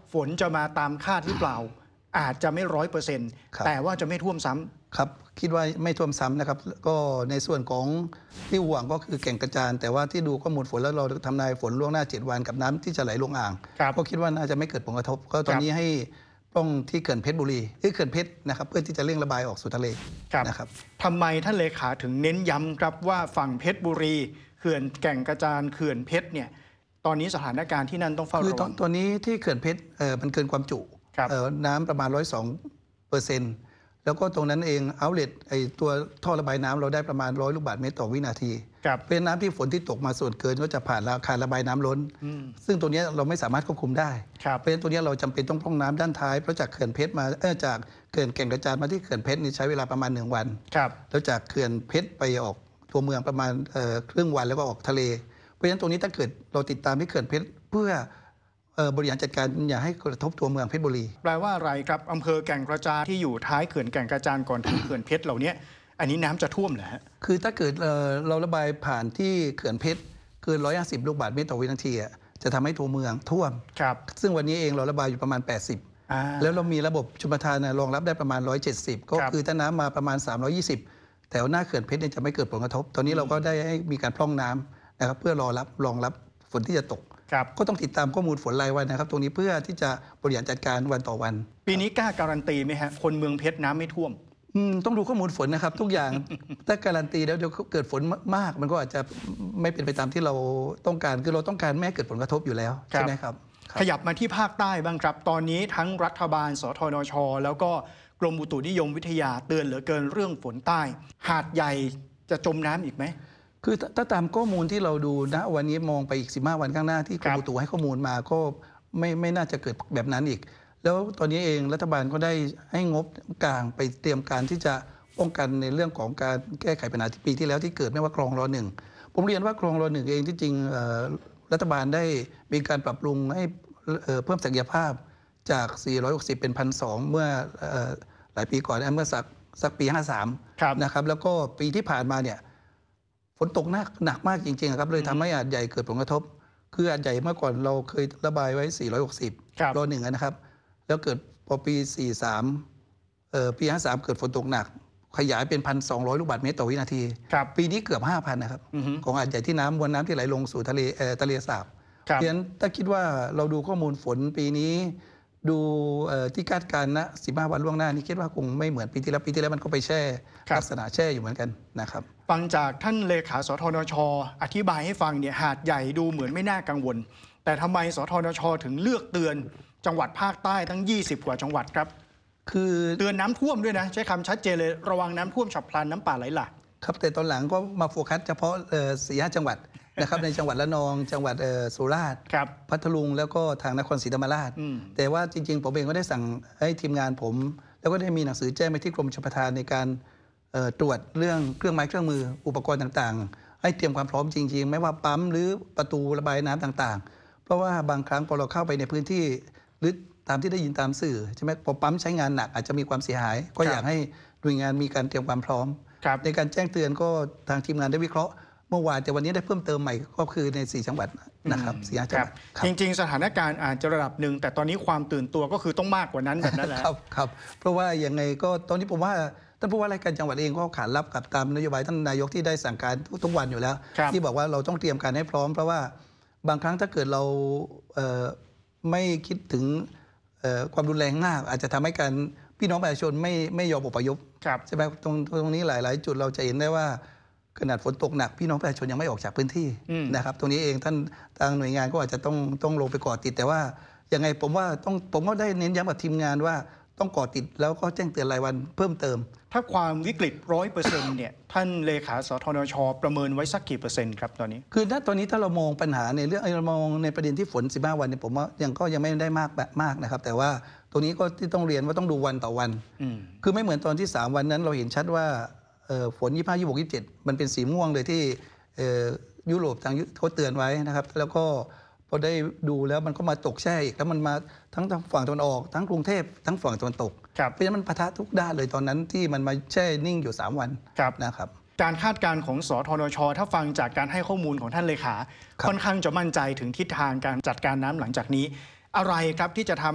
ฝนจะมาตามคาดหรือเปล่าอาจจะไม่100%แต่ว่าจะไม่ท่วมซ้ำครับคิดว่าไม่ท่วมซ้ำนะครับก็ในส่วนของที่ห่วงก็คือแก่งกระจานแต่ว่าที่ดูข้อมูลฝนแล้วเราทำนายฝนล่วงหน้า7 วันกับน้ำที่จะไหลลงอ่างก็คิดว่าน่าจะไม่เกิดผลกระทบก็ตอนนี้ให้ต้องที่เขื่อนเพชรบุรีที่เขื่อนเพชรนะครับเพื่อที่จะเร่งระบายออกสู่ทะเลนะครับทำไมท่านเลขาถึงเน้นย้ำครับว่าฝั่งเพชรบุรีเขื่อนแก่งกระจานเขื่อนเพชรเนี่ยตอนนี้สถานการณ์ที่นั่นต้องเฝ้าระวังคือตอนนี้ที่เขื่อนเพชรมันเกินความจุน้ำประมาณ102%แล้วก็ตรงนั้นเองเอาท์เลทตัวท่อระบายน้ำเราได้ประมาณ100 ลูกบาศก์เมตรต่อวินาทีเป็นน้ำที่ฝนที่ตกมาส่วนเกินก็จะผ่านอาคารระบายน้ำล้นซึ่งตัวนี้เราไม่สามารถควบคุมได้เพราะฉะนั้นตัวนี้เราจำเป็นต้องพร่องน้ำด้านท้ายเพราะจากเขื่อนเพชรมาจากเขื่อนแก่งกระจานมาที่เขื่อนเพชรนี่ใช้เวลาประมาณ1 วันแล้วจากเขื่อนเพชรไปออกตัวเมืองประมาณครึ่งวันแล้วก็ออกทะเลเพราะฉะนั้นตรงนี้ถ้าเกิดเราติดตามที่เขื่อนเพชรเพื่อบริหารจัดการอย่าให้กระทบตัวเมืองเพชรบุรีแปลว่าอะไรครับอำเภอแก่งกระจานที่อยู่ท้ายเขื่อนแก่งกระจานก่อนถึงเขื่อนเพชรเหล่านี้อันนี้น้ำจะท่วมเหรอฮะคือถ้าเกิดเราระบายผ่านที่เขื่อนเพชรเกิน150 ลูกบาศก์เมตรต่อวินาทีจะทำให้ตัวเมืองท่วมซึ่งวันนี้เองเราระบายอยู่ประมาณ80แล้วเรามีระบบชลประทานรองรับได้ประมาณ170ก็คือถ้าน้ำมาประมาณ320แต่หน้าเขื่อนเพชรจะไม่เกิดผลกระทบตอนนี้เราก็ได้ให้มีการพร่องน้ำนะครับเพื่อรองรับฝนที่จะตกก็ต้องติดตามข้อมูลฝนรายวันนะครับตรงนี้เพื่อที่จะบริหารจัดการวันต่อวันปีนี้กล้าการันตีไหมฮะคนเมืองเพชรน้ำไม่ท่วมต้องดูข้อมูลฝนนะครับทุกอย่างถ้าการันตีแล้วเดี๋ยวเกิดฝนมากมันก็อาจจะไม่เป็นไปตามที่เราต้องการคือเราต้องการไม่ให้เกิดผลกระทบอยู่แล้วใช่ไหมครับขยับมาที่ภาคใต้บ้างครับตอนนี้ทั้งรัฐบาลสทนชแล้วก็กรมอุตุนิยมวิทยาเตือนเหลือเกินเรื่องฝนใต้หาดใหญ่จะจมน้ำอีกไหมคือถ้าตามข้อมูลที่เราดูนะวันนี้มองไปอีก15 วันข้างหน้าที่กรมอุตุให้ข้อมูลมาก็ไม่น่าจะเกิดแบบนั้นอีกแล้วตอนนี้เองรัฐบาลก็ได้ให้งบกลางไปเตรียมการที่จะป้องกันในเรื่องของการแก้ไขปัญหาที่ปีที่แล้วที่เกิดไม่ว่าคลองร.1ผมเรียนว่าคลองร.1เองที่จริงรัฐบาลได้มีการปรับปรุงให้เพิ่มศักยภาพจาก460เป็น1,200เมื่อหลายปีก่อนเมื่อสักปี53นะครับแล้วก็ปีที่ผ่านมาเนี่ยฝนตกหนักมากจริงๆครับเลยทำให้หาดใหญ่เกิดผลกระทบคือหาดใหญ่เมื่อก่อนเราเคยระบายไว้460ร.1นะครับแล้วเกิดพอปี43ปี53เกิดฝนตกหนักขยายเป็น1,200 ลูกบาศก์เมตรต่อวินาทีปีนี้เกือบ 5,000 นะครับของหาดใหญ่ที่มวลน้ำที่ไหลลงสู่ทะเลสาบเพราะฉะนั้นถ้าคิดว่าเราดูข้อมูลฝนปีนี้ดูที่คาดการณ์นะ15 วันล่วงหน้านี่คิดว่าคงไม่เหมือนปีที่แล้วมันก็ไปแช่ลักษณะแช่อยู่เหมือนกันนะครับฟังจากท่านเลขาสทนชอธิบายให้ฟังเนี่ยหาดใหญ่ดูเหมือนไม่น่ากังวลแต่ทำไมสทนชถึงเลือกเตือนจังหวัดภาคใต้ทั้ง20 กว่าจังหวัดครับคือเตือนน้ำท่วมด้วยนะใช้คำชัดเจนเลยระวังน้ำท่วมฉับพลันน้ำป่าไหลหลากครับแต่ตอนหลังก็มาโฟกัสเฉพาะ4-5 จังหวัดนะครับในจังหวัดระนองจังหวัดสุราษฎร์พัทลุงแล้วก็ทางนครศรีธรรมราชแต่ว่าจริงๆผมเองก็ได้สั่งให้ทีมงานผมแล้วก็ได้มีหนังสือแจ้งไปที่กรมชลประทานในการตรวจเรื่องเครื่องไม้เครื่องมืออุปกรณ์ต่างๆให้เตรียมความพร้อมจริงๆไม่ว่าปั๊มหรือประตูระบายน้ำต่างๆเพราะว่าบางครั้งพอเราเข้าไปในพื้นที่หรือตามที่ได้ยินตามสื่อใช่ไหมพอปั๊มใช้งานหนักอาจจะมีความเสียหายก็อยากให้หน่วยงานมีการเตรียมความพร้อมในการแจ้งเตือนก็ทางทีมงานได้วิเคราะห์เมื่อวานแต่วันนี้ได้เพิ่มเติมใหม่ก็คือใน4 จังหวัดนะครับ4 จังหวัดจริงๆสถานการณ์อาจจะระดับหนึ่งแต่ตอนนี้ความตื่นตัวก็คือต้องมากกว่านั้นแบบนั้นแหละครับเพราะว่ายังไงก็ตอนนี้ผมว่าท่านผู้ว่าราชการจังหวัดเองก็ขานรับกับตามนโยบายท่านนายกที่ได้สั่งการทุกวันอยู่แล้วที่บอกว่าเราต้องเตรียมการให้พร้อมเพราะว่าบางครั้งถ้าเกิดเราไม่คิดถึงความรุนแรงมากอาจจะทำให้การพี่น้องประชาชนไม่ยอมอพยพใช่ไหมตรงนี้หลายๆจุดเราจะเห็นได้ว่าขนาดฝนตกหนักพี่น้องประชาชนยังไม่ออกจากพื้นที่นะครับตรงนี้เองท่านทางหน่วยงานก็อาจจะต้องลงไปก่อติดแต่ว่ายังไงผมก็ได้เน้นย้ำกับทีมงานว่าต้องก่อติดแล้วก็แจ้งเตือนรายวันเพิ่มเติมถ้าความวิกฤต100%เนี่ยท่านเลขาสทนชประเมินไว้สักกี่%ครับตอนนี้คือตอนนี้ถ้าเรามองปัญหาในเรื่องเรามองในประเด็นที่ฝน15 วันเนี่ยผมว่ายังไม่ได้มากนะครับแต่ว่าตรงนี้ก็ที่ต้องเรียนว่าต้องดูวันต่อวันคือไม่เหมือนตอนที่3 วันนั้นเราเห็นชัดว่าฝน25 26 27มันเป็นสีม่วงเลยที่ยุโรปทางเขาเตือนไว้นะครับแล้วก็พอได้ดูแล้วมันก็มาตกแช่อีกแล้วมันมาทั้งฝั่งตะวันออกทั้งกรุงเทพทั้งฝั่งตะวันตกเพราะฉะนั้นมันปะทะทุกด้านเลยตอนนั้นที่มันมาแช่นิ่งอยู่3 วันนะครับการคาดการณ์ของสทนชถ้าฟังจากการให้ข้อมูลของท่านเลขาค่อนข้างจะมั่นใจถึงทิศทางการจัดการน้ำหลังจากนี้อะไรครับที่จะทำ